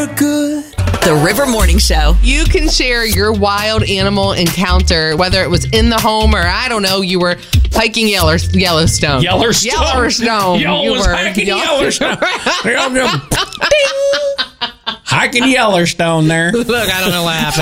for good. The River Morning Show. You can share your wild animal encounter, whether it was in the home or, I don't know, you were hiking Yellowstone. Yellowstone. You was hiking Yellowstone. Hiking Yellowstone there. Look, I don't know what happened.